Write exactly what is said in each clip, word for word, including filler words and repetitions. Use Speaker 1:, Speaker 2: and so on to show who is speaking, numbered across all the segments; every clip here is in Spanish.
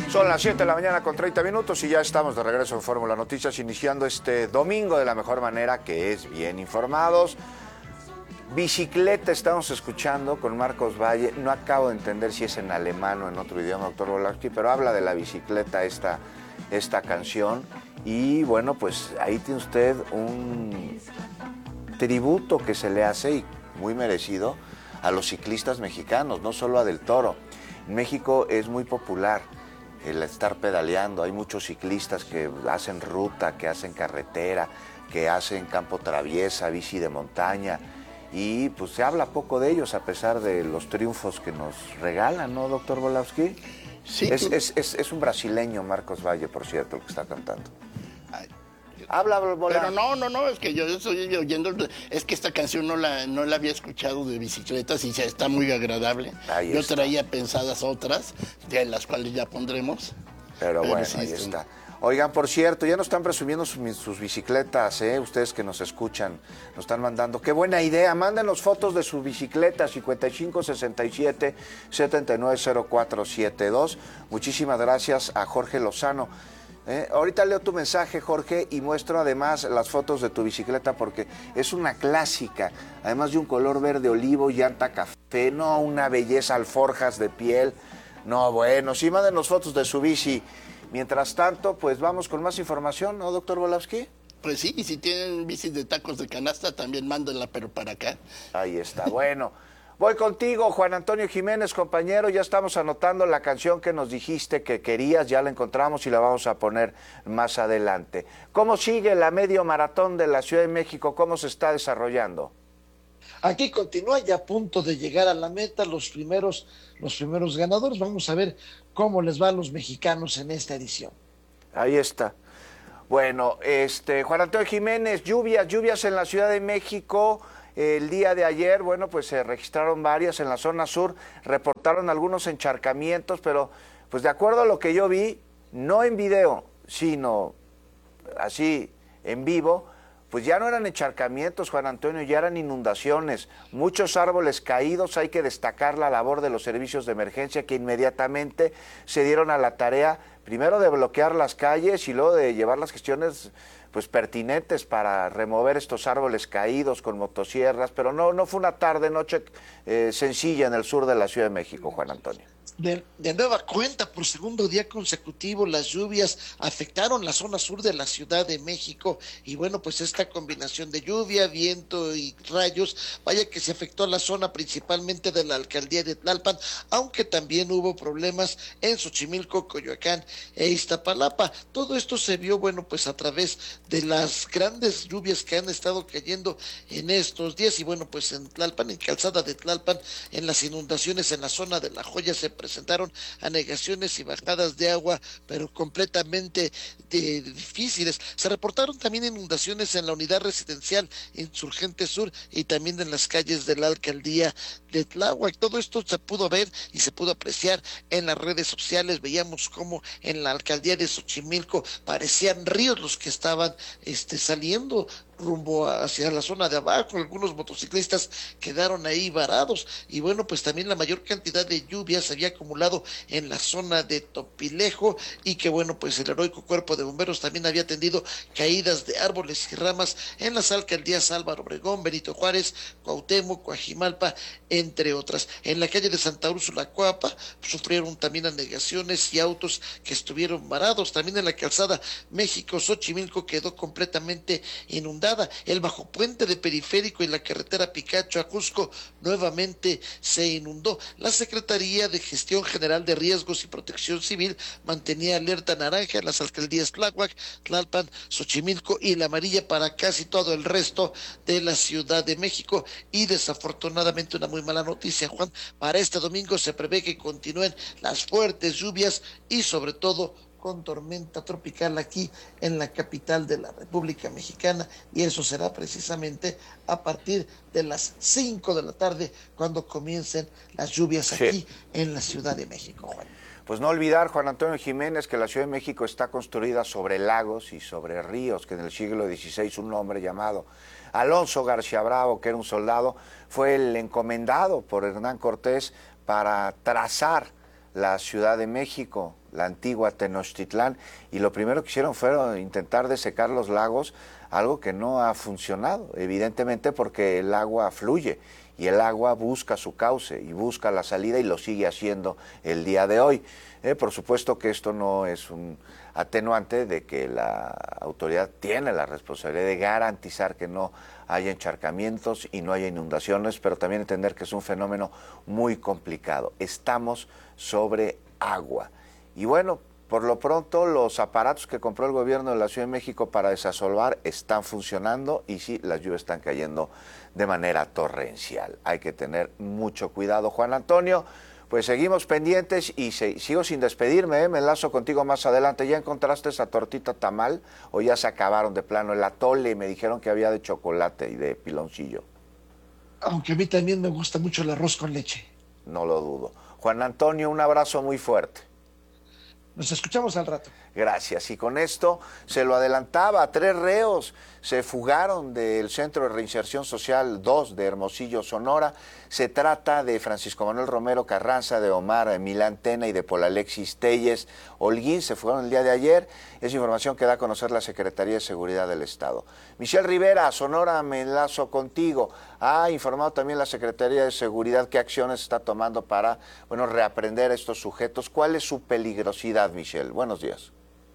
Speaker 1: Son las siete de la mañana con treinta minutos y ya estamos de regreso en Fórmula Noticias, iniciando este domingo de la mejor manera, que es bien informados. Bicicleta estamos escuchando con Marcos Valle. No acabo de entender si es en alemán o en otro idioma, doctor Volowski, pero habla de la bicicleta esta, esta canción. Y bueno, pues ahí tiene usted un tributo que se le hace, y muy merecido, a los ciclistas mexicanos, no solo a Del Toro. En México es muy popular el estar pedaleando. Hay muchos ciclistas que hacen ruta, que hacen carretera, que hacen campo traviesa, bici de montaña, y pues se habla poco de ellos a pesar de los triunfos que nos regalan, ¿no, doctor Volowski?
Speaker 2: Sí.
Speaker 1: Es, es, es, es un brasileño, Marcos Valle, por cierto, el que está cantando. Ay. Habla, Bola.
Speaker 2: Pero no, no, no, es que yo estoy oyendo, es que esta canción no la, no la había escuchado de bicicletas y ya está muy agradable.
Speaker 1: Ahí
Speaker 2: yo
Speaker 1: está.
Speaker 2: Traía pensadas otras, de las cuales ya pondremos.
Speaker 1: Pero, pero bueno,
Speaker 2: sí,
Speaker 1: ahí
Speaker 2: sí.
Speaker 1: está. Oigan, por cierto, ya nos están presumiendo sus, sus bicicletas, ¿eh? Ustedes que nos escuchan, nos están mandando. ¡Qué buena idea! Mándenos fotos de su bicicleta, cincuenta y cinco sesenta y siete setenta y nueve cero cuatro setenta y dos. Muchísimas gracias a Jorge Lozano. Eh, ahorita leo tu mensaje, Jorge, y muestro además las fotos de tu bicicleta porque es una clásica, además de un color verde olivo, llanta café, no, una belleza, alforjas de piel. No, bueno, sí, mándenos fotos de su bici. Mientras tanto, pues vamos con más información, ¿no, doctor Volowski?
Speaker 2: Pues sí, y si tienen bicis de tacos de canasta, también mándenla, pero para acá.
Speaker 1: Ahí está, bueno. Voy contigo, Juan Antonio Jiménez, compañero. Ya estamos anotando la canción que nos dijiste que querías, ya la encontramos y la vamos a poner más adelante. ¿Cómo sigue la medio maratón de la Ciudad de México? ¿Cómo se está desarrollando?
Speaker 3: Aquí continúa ya a punto de llegar a la meta los primeros, los primeros ganadores. Vamos a ver cómo les va a los mexicanos en esta edición.
Speaker 1: Ahí está. Bueno, este, Juan Antonio Jiménez, lluvias, lluvias en la Ciudad de México. El día de ayer, bueno, pues se registraron varias en la zona sur, reportaron algunos encharcamientos, pero pues de acuerdo a lo que yo vi, no en video, sino así en vivo, pues ya no eran encharcamientos, Juan Antonio, ya eran inundaciones, muchos árboles caídos. Hay que destacar la labor de los servicios de emergencia que inmediatamente se dieron a la tarea, primero de bloquear las calles y luego de llevar las gestiones pues pertinentes para remover estos árboles caídos con motosierras, pero no, no fue una tarde, noche eh, sencilla en el sur de la Ciudad de México, Juan Antonio.
Speaker 3: De, de nueva cuenta, por segundo día consecutivo, las lluvias afectaron la zona sur de la Ciudad de México y bueno, pues esta combinación de lluvia, viento y rayos, vaya que se afectó a la zona principalmente de la alcaldía de Tlalpan, aunque también hubo problemas en Xochimilco, Coyoacán e Iztapalapa. Todo esto se vio, bueno, pues a través de las grandes lluvias que han estado cayendo en estos días y bueno, pues en Tlalpan, en Calzada de Tlalpan, en las inundaciones en la zona de La Joya se presentaron anegaciones y bajadas de agua, pero completamente de, difíciles. Se reportaron también inundaciones en la unidad residencial Insurgente Sur y también en las calles de la alcaldía de Tláhuac. Todo esto se pudo ver y se pudo apreciar en las redes sociales. Veíamos cómo en la alcaldía de Xochimilco parecían ríos los que estaban este, saliendo rumbo hacia la zona de abajo. Algunos motociclistas quedaron ahí varados y bueno, pues también la mayor cantidad de lluvias se había acumulado en la zona de Topilejo y que bueno, pues el heroico cuerpo de bomberos también había atendido caídas de árboles y ramas en las alcaldías Álvaro Obregón, Benito Juárez, Cuauhtémoc, Coajimalpa, entre otras. En la calle de Santa Úrsula, Coapa, sufrieron también anegaciones y autos que estuvieron varados. También en la calzada México Xochimilco quedó completamente inundada. El bajo puente de Periférico y la carretera Picacho a Cusco nuevamente se inundó. La Secretaría de Gestión General de Riesgos y Protección Civil mantenía alerta naranja en las alcaldías Tláhuac, Tlalpan, Xochimilco y la amarilla para casi todo el resto de la Ciudad de México. Y desafortunadamente una muy mala noticia, Juan, para este domingo se prevé que continúen las fuertes lluvias y sobre todo con tormenta tropical aquí en la capital de la República Mexicana, y eso será precisamente a partir de las cinco de la tarde cuando comiencen las lluvias aquí sí. en la Ciudad de México, Juan.
Speaker 1: Pues no olvidar, Juan Antonio Jiménez, que la Ciudad de México está construida sobre lagos y sobre ríos, que en el siglo dieciséis un hombre llamado Alonso García Bravo, que era un soldado, fue el encomendado por Hernán Cortés para trazar la Ciudad de México, la antigua Tenochtitlán, y lo primero que hicieron fue intentar desecar los lagos, algo que no ha funcionado, evidentemente porque el agua fluye y el agua busca su cauce y busca la salida y lo sigue haciendo el día de hoy. Eh, por supuesto que esto no es un atenuante de que la autoridad tiene la responsabilidad de garantizar que no haya encharcamientos y no haya inundaciones, pero también entender que es un fenómeno muy complicado. Estamos sobre agua. Y bueno, por lo pronto los aparatos que compró el gobierno de la Ciudad de México para desasolvar están funcionando y sí, las lluvias están cayendo de manera torrencial. Hay que tener mucho cuidado, Juan Antonio. Pues seguimos pendientes y se, sigo sin despedirme, ¿eh? Me enlazo contigo más adelante. ¿Ya encontraste esa tortita tamal o ya se acabaron de plano? El atole, me dijeron que había de chocolate y de piloncillo.
Speaker 3: Aunque a mí también me gusta mucho el arroz con leche.
Speaker 1: No lo dudo. Juan Antonio, un abrazo muy fuerte.
Speaker 3: Nos escuchamos al rato.
Speaker 1: Gracias. Y con esto se lo adelantaba, tres reos se fugaron del Centro de Reinserción Social dos de Hermosillo, Sonora. Se trata de Francisco Manuel Romero Carranza, de Omar Milán Tena y de Paul Alexis Telles Holguín. Se fugaron el día de ayer. Es información que da a conocer la Secretaría de Seguridad del Estado. Michelle Rivera, Sonora, me enlazo contigo. Ha informado también la Secretaría de Seguridad qué acciones está tomando para, bueno, reaprender a estos sujetos. ¿Cuál es su peligrosidad, Michelle? Buenos días.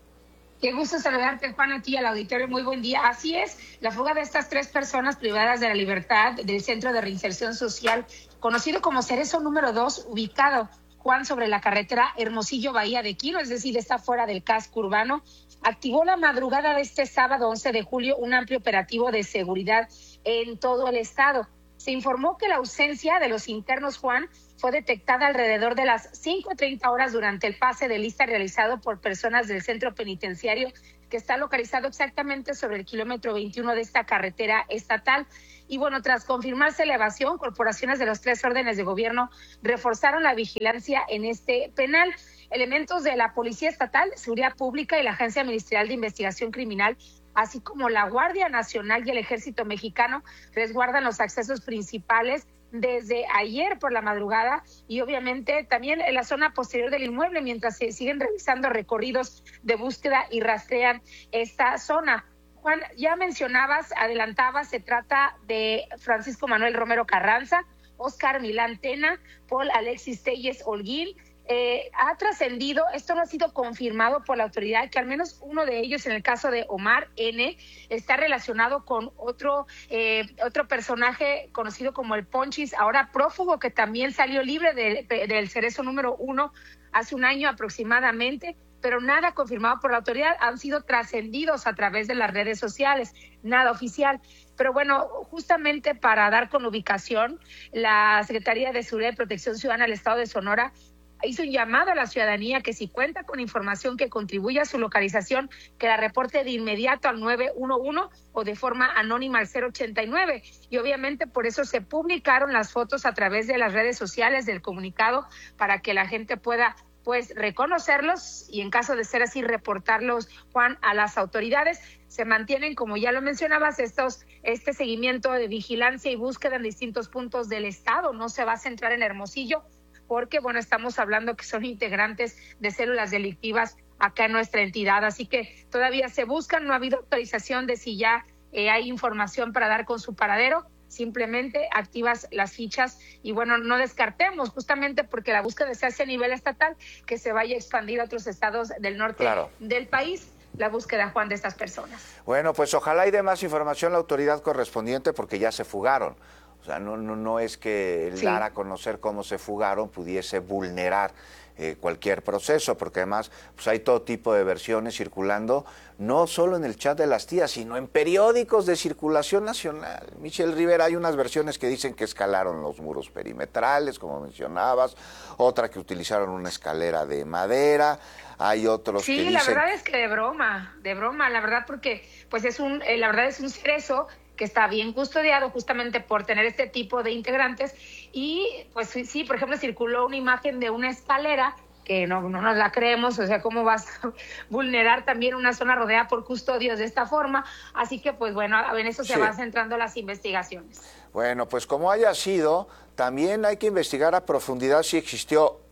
Speaker 4: Qué gusto saludarte, Juan, a ti y al auditorio. Muy buen día. Así es, la fuga de estas tres personas privadas de la libertad del Centro de Reinserción Social, conocido como Cerezo número dos, ubicado, Juan, sobre la carretera Hermosillo-Bahía de Quino, es decir, está fuera del casco urbano, activó la madrugada de este sábado once de julio un amplio operativo de seguridad en todo el estado. Se informó que la ausencia de los internos, Juan, fue detectada alrededor de las cinco treinta horas durante el pase de lista realizado por personas del centro penitenciario que está localizado exactamente sobre el kilómetro veintiuno de esta carretera estatal. Y bueno, tras confirmarse la evasión, corporaciones de los tres órdenes de gobierno reforzaron la vigilancia en este penal. Elementos de la Policía Estatal, de Seguridad Pública y la Agencia Ministerial de Investigación Criminal, así como la Guardia Nacional y el Ejército Mexicano, resguardan los accesos principales desde ayer por la madrugada y obviamente también en la zona posterior del inmueble, mientras se siguen realizando recorridos de búsqueda y rastrean esta zona. Juan, ya mencionabas, adelantabas, se trata de Francisco Manuel Romero Carranza, Oscar Milán Tena, Paul Alexis Telles Holguín. Eh, ha trascendido, esto no ha sido confirmado por la autoridad, que al menos uno de ellos, en el caso de Omar N., está relacionado con otro eh, otro personaje conocido como el Ponchis, ahora prófugo, que también salió libre de, de, del Cerezo número uno hace un año aproximadamente, pero nada confirmado por la autoridad, han sido trascendidos a través de las redes sociales, nada oficial. Pero bueno, justamente para dar con ubicación, la Secretaría de Seguridad y Protección Ciudadana del Estado de Sonora hizo un llamado a la ciudadanía que si cuenta con información que contribuya a su localización, que la reporte de inmediato al nueve uno uno o de forma anónima al cero ochenta y nueve. Y obviamente por eso se publicaron las fotos a través de las redes sociales del comunicado para que la gente pueda pues reconocerlos y en caso de ser así reportarlos, Juan, a las autoridades. Se mantienen, como ya lo mencionabas, estos este seguimiento de vigilancia y búsqueda en distintos puntos del estado. No se va a centrar en Hermosillo, porque, bueno, estamos hablando que son integrantes de células delictivas acá en nuestra entidad. Así que todavía se buscan, no ha habido autorización de si ya eh, hay información para dar con su paradero. Simplemente activas las fichas y, bueno, no descartemos, justamente porque la búsqueda se hace a nivel estatal, que se vaya a expandir a otros estados del norte claro. del país. La búsqueda, Juan, de estas personas.
Speaker 1: Bueno, pues ojalá y dé más información la autoridad correspondiente porque ya se fugaron. O sea, no, no, no es que el sí. dar a conocer cómo se fugaron pudiese vulnerar eh, cualquier proceso, porque además pues hay todo tipo de versiones circulando, no solo en el chat de las tías, sino en periódicos de circulación nacional. Michelle Rivera, hay unas versiones que dicen que escalaron los muros perimetrales, como mencionabas, otra que utilizaron una escalera de madera, hay otros
Speaker 4: sí,
Speaker 1: que dicen...
Speaker 4: Sí, la verdad es que de broma, de broma, la verdad, porque pues es un, eh, la verdad es un cerezo que está bien custodiado justamente por tener este tipo de integrantes y pues sí, por ejemplo, circuló una imagen de una escalera que no, no nos la creemos, o sea, ¿cómo vas a vulnerar también una zona rodeada por custodios de esta forma? Así que, pues bueno, en eso se sí. van centrando las investigaciones.
Speaker 1: Bueno, pues como haya sido, también hay que investigar a profundidad si existió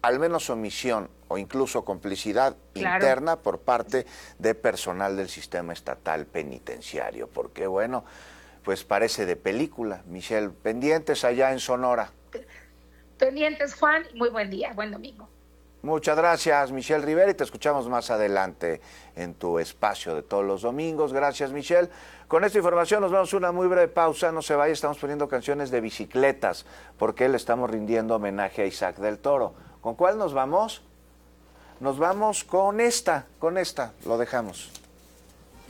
Speaker 1: al menos omisión o incluso complicidad
Speaker 4: Claro.
Speaker 1: interna por parte de personal del sistema estatal penitenciario, porque bueno, pues parece de película. Michelle, pendientes allá en Sonora.
Speaker 4: Pendientes, Juan, y muy buen día, buen domingo.
Speaker 1: Muchas gracias, Michelle Rivera, y te escuchamos más adelante en tu espacio de todos los domingos. Gracias, Michelle. Con esta información nos vamos a una muy breve pausa. No se vaya, estamos poniendo canciones de bicicletas, porque le estamos rindiendo homenaje a Isaac del Toro. ¿Con cuál nos vamos? Nos vamos con esta, con esta, lo dejamos.